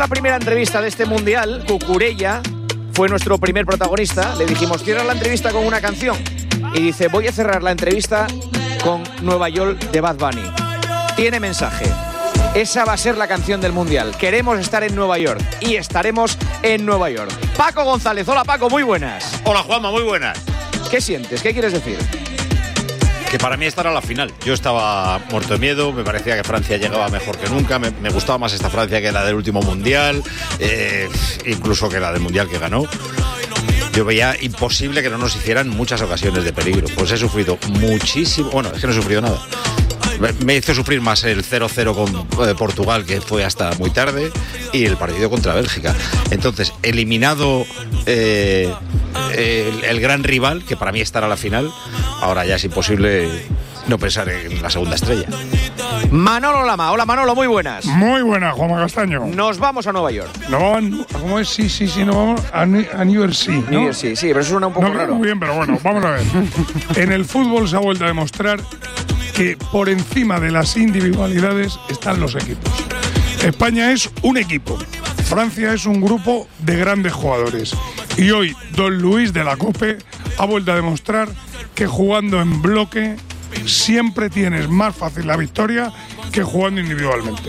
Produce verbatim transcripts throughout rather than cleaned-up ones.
La primera entrevista de este mundial, Cucurella fue nuestro primer protagonista. Le dijimos, cierra la entrevista con una canción. Y dice, voy a cerrar la entrevista con Nueva York de Bad Bunny. Tiene mensaje. Esa va a ser la canción del mundial. Queremos estar en Nueva York. Y estaremos en Nueva York. Paco González. Hola, Paco, muy buenas. Hola, Juanma, muy buenas. ¿Qué sientes? ¿Qué quieres decir? Que para mí esta era la final. Yo estaba muerto de miedo, me parecía que Francia llegaba mejor que nunca, me, me gustaba más esta Francia que la del último Mundial, eh, incluso que la del Mundial que ganó. Yo veía imposible que no nos hicieran muchas ocasiones de peligro. Pues he sufrido muchísimo, bueno, es que no he sufrido nada. Me hizo sufrir más el cero cero con eh, Portugal, que fue hasta muy tarde, y el partido contra Bélgica. Entonces, eliminado eh, el, el gran rival, que para mí estará la final, ahora ya es imposible no pensar en la segunda estrella. Manolo Lama. Hola, Manolo, muy buenas. Muy buenas, Juanma Castaño. Nos vamos a Nueva York. No, ¿cómo es? Sí, sí, sí, no vamos a, a New Jersey, ¿no? New Jersey, sí, pero eso suena un poco no, raro. Muy bien, pero bueno, vamos a ver. En el fútbol se ha vuelto a demostrar que por encima de las individualidades están los equipos. España es un equipo, Francia es un grupo de grandes jugadores. Y hoy Don Luis de la COPE ha vuelto a demostrar que jugando en bloque siempre tienes más fácil la victoria que jugando individualmente.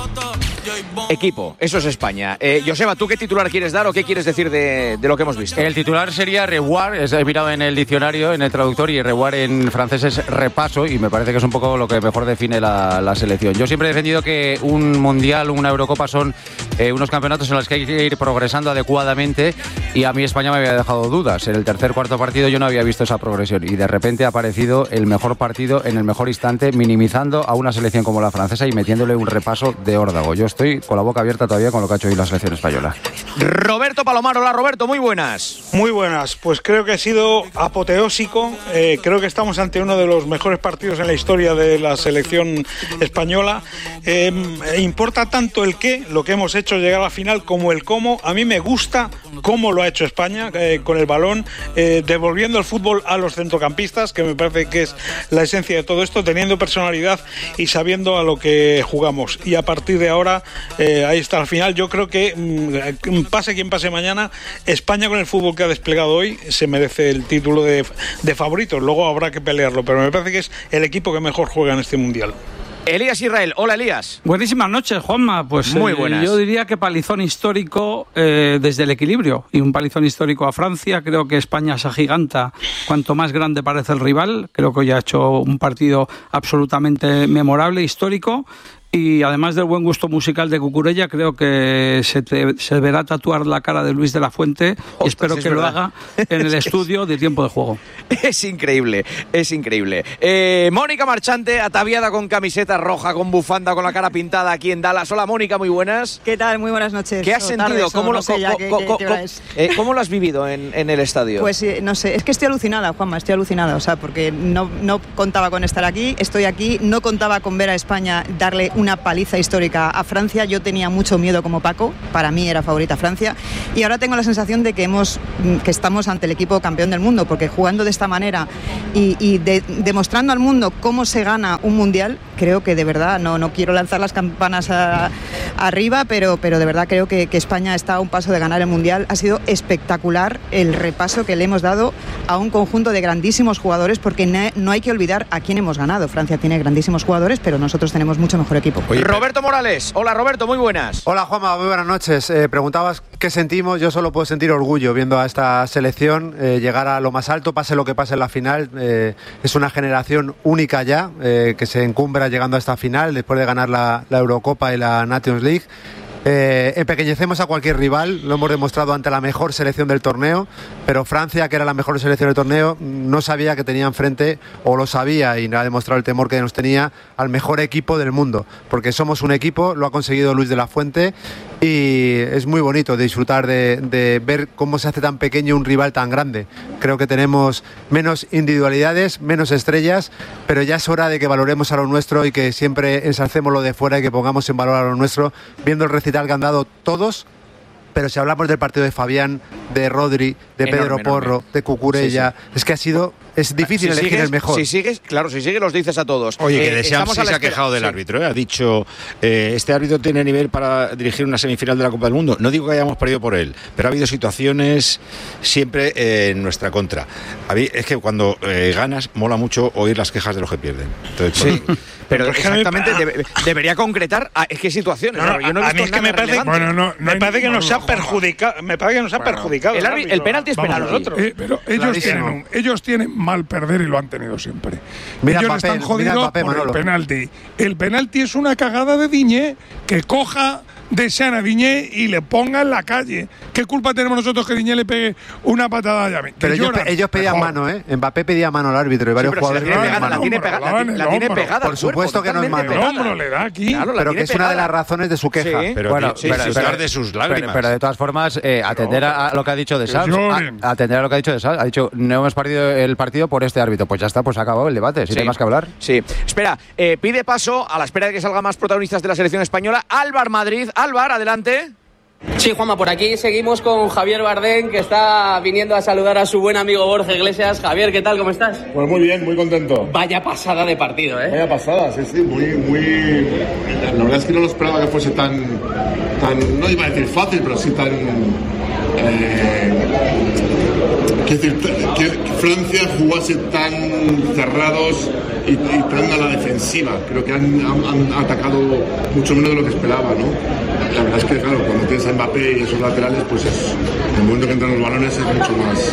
Equipo, eso es España. Eh, Joseba, ¿tú qué titular quieres dar o qué quieres decir de, de lo que hemos visto? El titular sería revoir, he mirado en el diccionario, en el traductor, y revoir en francés es repaso, y me parece que es un poco lo que mejor define la, la selección. Yo siempre he defendido que un mundial, una Eurocopa son eh, unos campeonatos en los que hay que ir progresando adecuadamente, y a mí España me había dejado dudas. En el tercer, cuarto partido yo no había visto esa progresión, y de repente ha aparecido el mejor partido en el mejor instante, minimizando a una selección como la francesa y metiéndole un repaso de órdago. Yo estoy con la boca abierta todavía con lo que ha hecho hoy la selección española. Roberto Palomar. Hola, Roberto, muy buenas. Muy buenas, pues creo que ha sido apoteósico, eh, creo que estamos ante uno de los mejores partidos en la historia de la selección española. Eh, importa tanto el qué, lo que hemos hecho llegar a la final, como el cómo. A mí me gusta cómo lo ha hecho España, eh, con el balón, eh, devolviendo el fútbol a los centrocampistas, que me parece que es la esencia de todo esto, teniendo personalidad y sabiendo a lo que jugamos. Y a partir de ahora, eh, ahí está al final. Yo creo que mmm, pase quien pase mañana, España con el fútbol que ha desplegado hoy se merece el título de, de favoritos. Luego habrá que pelearlo, pero me parece que es el equipo que mejor juega en este mundial. Elías Israel. Hola, Elías. Buenísimas noches, Juanma. Pues muy eh, buenas. Yo diría que palizón histórico eh, desde el equilibrio, y un palizón histórico a Francia. Creo que España se agiganta cuanto más grande parece el rival. Creo que hoy ha hecho un partido absolutamente memorable, histórico. Y además del buen gusto musical de Cucurella, creo que se, te, se verá tatuar la cara de Luis de la Fuente. Ostras, y espero que lo haga en el estudio de Tiempo de Juego. Es increíble, es increíble. Eh, Mónica Marchante, ataviada con camiseta roja, con bufanda, con la cara pintada aquí en Dallas. Hola, Mónica, muy buenas. ¿Qué tal? Muy buenas noches. ¿Qué has sentido? Tardes, ¿Cómo, no lo, sé co, ya co, qué, co, qué, co, qué hora es. eh, ¿Cómo lo has vivido en, en el estadio? Pues eh, no sé, es que estoy alucinada, Juanma, estoy alucinada. O sea, porque no, no contaba con estar aquí, estoy aquí, no contaba con ver a España darle una paliza histórica a Francia. Yo tenía mucho miedo como Paco, para mí era favorita Francia, y ahora tengo la sensación de que hemos que estamos ante el equipo campeón del mundo, porque jugando de esta manera y, y de, demostrando al mundo cómo se gana un mundial, creo que de verdad, no, no quiero lanzar las campanas a, arriba, pero, pero de verdad creo que, que España está a un paso de ganar el mundial. Ha sido espectacular el repaso que le hemos dado a un conjunto de grandísimos jugadores, porque ne, no hay que olvidar a quién hemos ganado. Francia tiene grandísimos jugadores, pero nosotros tenemos mucho mejor equipo. Oye, Roberto Morales. Hola, Roberto, muy buenas. Hola, Juanma, muy buenas noches. Eh, preguntabas qué sentimos. Yo solo puedo sentir orgullo viendo a esta selección eh, llegar a lo más alto, pase lo que pase en la final. Eh, es una generación única ya, eh, que se encumbra llegando a esta final después de ganar la, la Eurocopa y la Nations League. Eh, empequeñecemos a cualquier rival, lo hemos demostrado ante la mejor selección del torneo, pero Francia, que era la mejor selección del torneo, no sabía que tenía enfrente, o lo sabía y ha demostrado el temor que nos tenía, al mejor equipo del mundo, porque somos un equipo, lo ha conseguido Luis de la Fuente, y es muy bonito disfrutar de, de ver cómo se hace tan pequeño un rival tan grande. Creo que tenemos menos individualidades, menos estrellas, pero ya es hora de que valoremos a lo nuestro y que siempre ensalcemos lo de fuera y que pongamos en valor a lo nuestro, viendo el recital que han dado todos. Pero si hablamos del partido de Fabián, de Rodri, de enorme, Pedro Porro, enorme. de Cucurella, sí, sí. es que ha sido es difícil si elegir sigues, el mejor. Si sigues, claro, si sigues los dices a todos. Oye, que Eh, Deschamps estamos a sí la se ha espera- quejado del sí. árbitro, ¿eh? Ha dicho, eh, este árbitro tiene nivel para dirigir una semifinal de la Copa del Mundo. No digo que hayamos perdido por él, pero ha habido situaciones siempre eh, en nuestra contra. A mí, es que cuando eh, ganas, mola mucho oír las quejas de los que pierden. Entonces, Sí, bueno, pero Pero es que a mí- exactamente debe- debería concretar a es qué situaciones. No, no, Claro, yo no he a mí visto es que me nada parece, relevante. Bueno, no, no me hay parece que ninguna nos ha duda, Juanma. perjudicado. Me parece que nos ha Bueno, perjudicado. el árbitro- el penalti es Vamos penalti. a ver, Nosotros. eh, pero ellos Clarísimo. tienen, un- ellos tienen mal perder y lo han tenido siempre. Mira ellos Mbappé, están mira jodidos Mbappé, por Manolo. el penalti. El penalti es una cagada de Diñé que coja de Sana Diñé y le ponga en la calle. ¿Qué culpa tenemos nosotros que Diñé le pegue una patada a Yami? Pero ellos, pe- ellos pedían mano, ¿eh? Mbappé pedía mano al árbitro y varios pero si la jugadores tiene pedían pegada, la mano. tiene Hombro, pegada, la la dan ti- en la el tiene hombro. pegada. Por al cuerpo, supuesto que no es totalmente mano. El pegada. hombro le da aquí. Claro, la Pero tiene que es una de pegada. las razones de su queja. Sí. pero Bueno, di- pero- disfrutar pero- de sus Pero, lágrimas. pero de todas formas, eh, atender a, a lo que ha dicho de Que Sals. lloren. A, atender a lo que ha dicho de Sals. Ha dicho, no hemos perdido el partido por este árbitro. Pues ya está, pues ha acabado el debate. Si no Sí. hay más que hablar. Sí. Espera, eh, pide paso a la espera de que salgan más protagonistas de la selección española. Álvar Madrid. Álvar, adelante. Sí, Juanma, por aquí seguimos con Javier Bardem, que está viniendo a saludar a su buen amigo Borja Iglesias. Javier, ¿qué tal? ¿Cómo estás? Pues muy bien, muy contento. Vaya pasada de partido, ¿eh? Vaya pasada, sí, sí, muy, muy... La verdad es que no lo esperaba que fuese tan, tan, no iba a decir fácil, pero sí tan... Eh, quiero decir, que Francia jugase tan cerrados y, y tan a la defensiva. Creo que han, han, han atacado mucho menos de lo que esperaba, ¿no? La verdad es que, claro, cuando tienes a Mbappé y esos laterales, pues es, en el momento que entran los balones es mucho más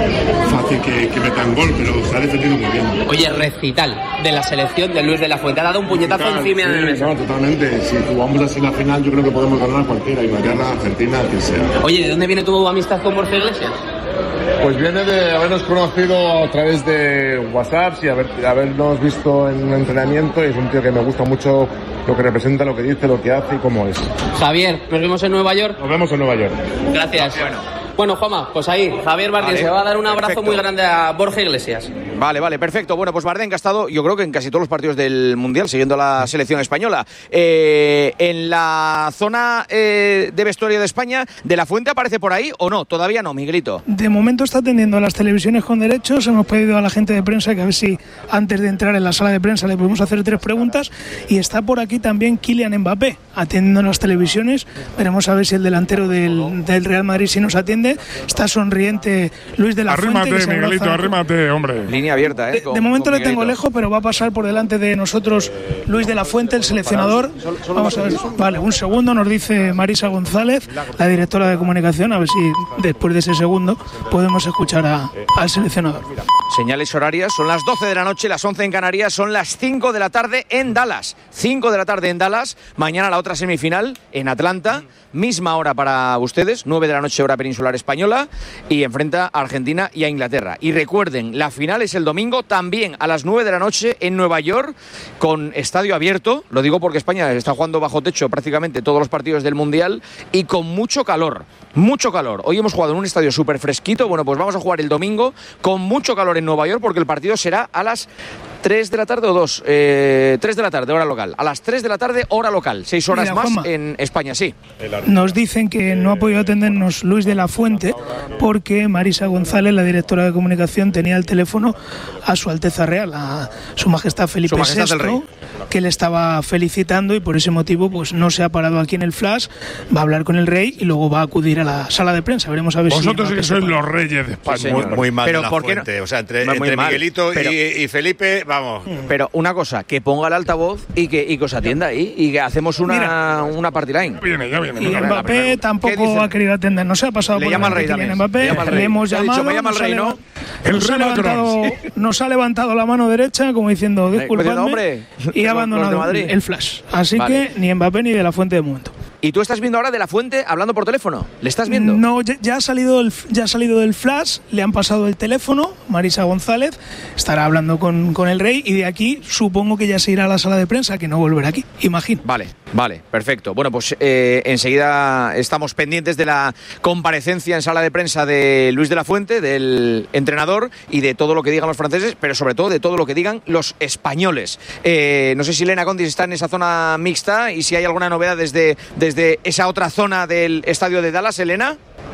fácil que, que metan gol, pero se ha defendido muy bien. Oye, recital de la selección de Luis de la Fuente. Ha dado un puñetazo Claro, encima sí, en el mesa. no, totalmente. Si jugamos así la final, yo creo que podemos ganar a cualquiera, Inglaterra, Argentina, quien sea. Oye, ¿de dónde viene tu amistad con Borja Iglesias? Pues viene de habernos conocido a través de WhatsApp y haber, habernos visto en un entrenamiento, y es un tío que me gusta mucho lo que representa, lo que dice, lo que hace y cómo es. Javier, nos vemos en Nueva York. Nos vemos en Nueva York. Gracias. Bueno, Juanma, pues ahí, Javier Bardem Vale, se va a dar un abrazo perfecto. muy grande a Borja Iglesias. Vale, vale, perfecto. Bueno, pues Bardem que ha estado, yo creo que en casi todos los partidos del Mundial, siguiendo a la selección española. Eh, en la zona eh, de vestuario de España, ¿De la Fuente aparece por ahí o no? Todavía no, Miguelito. De momento está atendiendo a las televisiones con derechos. Hemos pedido a la gente de prensa que a ver si antes de entrar en la sala de prensa le podemos hacer tres preguntas. Y está por aquí también Kylian Mbappé atendiendo a las televisiones. Veremos a ver si el delantero del, del Real Madrid si nos atiende. Está sonriente Luis de la Fuente. Arrímate, que se Miguelito, abraza- arrímate, hombre. Línea abierta, ¿eh? De, Con- de momento con le tengo Miguelito. lejos, pero va a pasar por delante de nosotros Luis de la Fuente, el seleccionador. Vamos a ver. Vale, un segundo, nos dice Marisa González, la directora de comunicación, a ver si después de ese segundo podemos escuchar a- al seleccionador. Señales horarias, son las doce de la noche, las once en Canarias, son las cinco de la tarde en Dallas. cinco de la tarde en Dallas, mañana la otra semifinal en Atlanta, misma hora para ustedes, nueve de la noche hora peninsular española, y enfrenta a Argentina y a Inglaterra. Y recuerden, la final es el domingo también a las nueve de la noche en Nueva York, con estadio abierto, lo digo porque España está jugando bajo techo prácticamente todos los partidos del Mundial, y con mucho calor, mucho calor. Hoy hemos jugado en un estadio súper fresquito, bueno, pues vamos a jugar el domingo con mucho calor en Nueva York, porque el partido será a las tres de la tarde o dos, eh, tres de la tarde, hora local. A las tres de la tarde, hora local. seis horas Mira, más Juanma. en España, sí. Nos dicen que no ha podido atendernos Luis de la Fuente porque Marisa González, la directora de comunicación, tenía el teléfono a Su Alteza Real, a Su Majestad Felipe Su Majestad el sexto, que le estaba felicitando, y por ese motivo pues no se ha parado aquí en el Flash, va a hablar con el rey y luego va a acudir a la sala de prensa. Veremos a ver si... Vosotros sí que Mbappé sois se para. los reyes de España. Sí, señor. Muy, muy mal Pero de la ¿por qué no? Fuente. O sea, entre, Muy entre mal, Miguelito pero- y, y Felipe, vamos. Pero una cosa, que ponga el altavoz y que, y que os atienda ahí, y que hacemos una, Mira. una party line. Ya viene, ya viene. Y Venga, venga, Mbappé venga. ¿Qué tampoco dicen? ha querido atender, no se ha pasado Le por llama al delante rey Kylian también. Mbappé, Le llama al le rey. hemos Le ha dicho, llamado, me llama el nos ha rey, ¿no? leva- El nos, ha rey levantado, Macron. nos ha levantado la mano derecha como diciendo Eh, disculpadme, diciendo, hombre, y los ha de abandonado Madrid. el Flash. Así Vale. que ni Mbappé ni de la Fuente de momento. ¿Y tú estás viendo ahora De la Fuente hablando por teléfono? ¿Le estás viendo? No, ya, ya ha salido el, ya ha salido del Flash, le han pasado el teléfono, Marisa González estará hablando con, con el rey, y de aquí supongo que ya se irá a la sala de prensa, que no volverá aquí, imagino. Vale, vale, perfecto. Bueno, pues eh, enseguida estamos pendientes de la comparecencia en sala de prensa de Luis de la Fuente, del entrenador, y de todo lo que digan los franceses, pero sobre todo de todo lo que digan los españoles. Eh, no sé si Elena Condis está en esa zona mixta y si hay alguna novedad desde, desde esa otra zona del estadio de Dallas, Elena.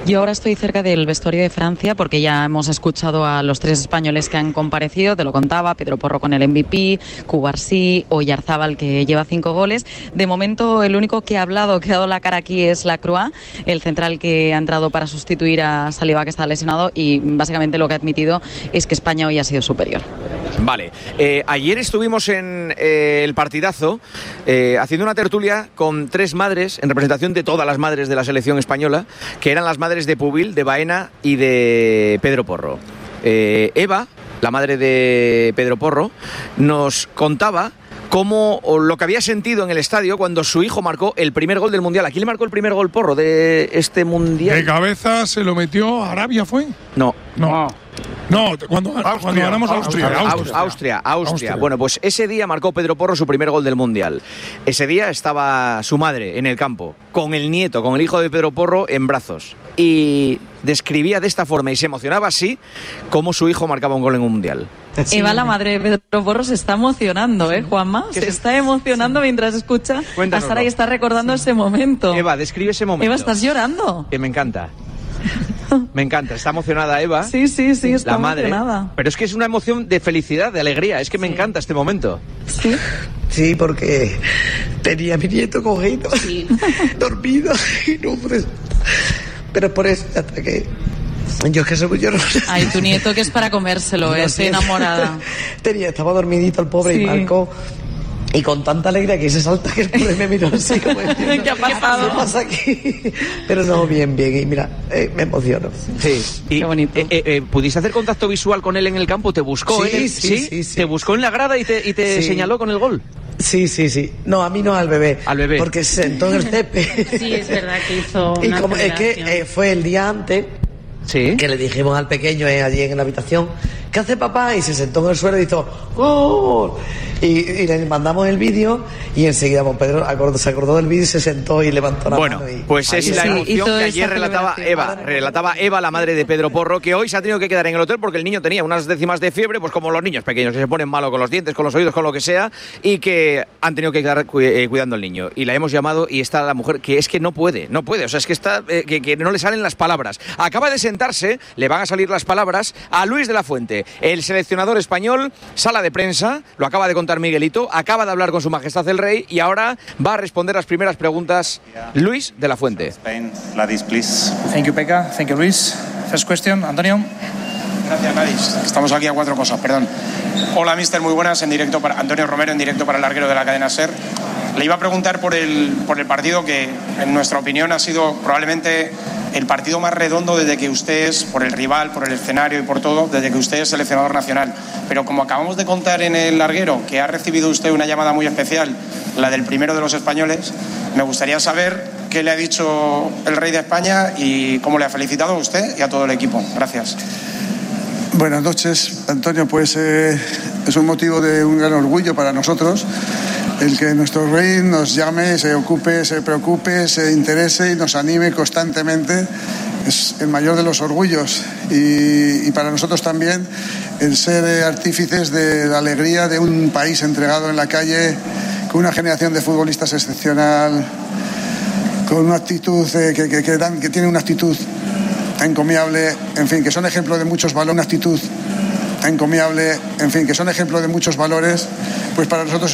Yo ahora estoy cerca del vestuario de Francia porque ya hemos escuchado a los tres españoles que han comparecido, te lo contaba, Pedro Porro con el M V P, Cubarsí, Oyarzábal que lleva cinco goles. De momento el único que ha hablado, que ha dado la cara aquí es Lacroix, el central que ha entrado para sustituir a Saliba que está lesionado, y básicamente lo que ha admitido es que España hoy ha sido superior. Vale, eh, ayer estuvimos en eh, el partidazo eh, haciendo una tertulia con tres madres en representación de todas las madres de la selección española, que eran las madres de Pubil, de Baena y de Pedro Porro. Eh, Eva, la madre de Pedro Porro, nos contaba cómo o lo que había sentido en el estadio cuando su hijo marcó el primer gol del Mundial. ¿A quién le marcó el primer gol, Porro, de este Mundial? De cabeza se lo metió a Arabia, ¿fue? No. No. No, cuando, Austria, cuando ganamos a Austria. Austria, Austria. Austria, Austria. Austria. Bueno, pues ese día marcó Pedro Porro su primer gol del Mundial. Ese día estaba su madre en el campo, con el nieto, con el hijo de Pedro Porro en brazos. Y describía de esta forma y se emocionaba así como su hijo marcaba un gol en un Mundial. Eva, la madre de Pedro Porro, se está emocionando, ¿eh, Juanma? Se está emocionando mientras escucha a Sara y está recordando ese momento. Eva, describe ese momento. Eva, ¿estás llorando? Que me encanta. Me encanta, está emocionada Eva. Sí, sí, sí, está la madre, emocionada. Pero es que es una emoción de felicidad, de alegría. Es que me sí. encanta este momento. Sí. Sí, porque tenía a mi nieto cogido, sí. dormido, y no, por eso. Pero por eso, hasta que yo es que soy muy llorona. Ay, tu nieto que es para comérselo, no, eh, estoy enamorada. Tenía, estaba dormidito el pobre sí. y marcó. Y con tanta alegría que se salta que el pobre me miró así como diciendo, ¿qué ha pasado? ¿Qué pasa aquí? Pero no, bien, bien. Y mira, eh, me emociono. Sí. Y, qué bonito. Eh, eh, ¿Pudiste hacer contacto visual con él en el campo? ¿Te buscó? Sí, él? Sí, sí, sí, sí. ¿Te buscó en la grada y te, y te sí. señaló con el gol? Sí, sí, sí. No, a mí no, al bebé. Al bebé. Porque se sentó en el césped. Sí, es verdad que hizo una Y como es que eh, fue el día antes sí. que le dijimos al pequeño eh, allí en la habitación, ¿qué hace papá? Y se sentó en el suelo y hizo ¡gol! Y, y le mandamos el vídeo y enseguida pues, Pedro acordó, se acordó del vídeo y se sentó y levantó la bueno, mano. Y, pues es la emoción que ayer relataba Eva, relataba Eva, la madre de Pedro Porro, que hoy se ha tenido que quedar en el hotel porque el niño tenía unas décimas de fiebre, pues como los niños pequeños, que se ponen malo con los dientes, con los oídos, con lo que sea, y que han tenido que quedar cu eh, cuidando al niño. Y la hemos llamado y está la mujer que es que no puede, no puede, o sea, es que está eh, que, que no le salen las palabras. Acaba de sentarse, le van a salir las palabras a Luis de la Fuente, el seleccionador español, sala de prensa, lo acaba de contar Miguelito, acaba de hablar con su majestad el rey y ahora va a responder las primeras preguntas Luis de la Fuente. Spain, Gladys, please. Thank you, Pekka. Thank you, Luis. First question, Antonio. Gracias, Gladys. Estamos aquí a cuatro cosas, perdón. Hola, mister, muy buenas, en directo para Antonio Romero, en directo para el larguero de la cadena SER. Le iba a preguntar por el, por el partido que, en nuestra opinión, ha sido probablemente el partido más redondo desde que usted es, por el rival, por el escenario y por todo, desde que usted es seleccionador nacional. Pero como acabamos de contar en el larguero, que ha recibido usted una llamada muy especial, la del primero de los españoles, me gustaría saber qué le ha dicho el rey de España y cómo le ha felicitado a usted y a todo el equipo. Gracias. Buenas noches, Antonio. Pues eh, es un motivo de un gran orgullo para nosotros el que nuestro rey nos llame, se ocupe, se preocupe, se interese y nos anime constantemente. Es el mayor de los orgullos y, y para nosotros también el ser artífices de la alegría de un país entregado en la calle con una generación de futbolistas excepcional, con una actitud eh, que, que, que, dan, que tiene una actitud encomiable, en fin, que son ejemplo de muchos valores, una actitud encomiable, en fin, que son ejemplo de muchos valores, pues para nosotros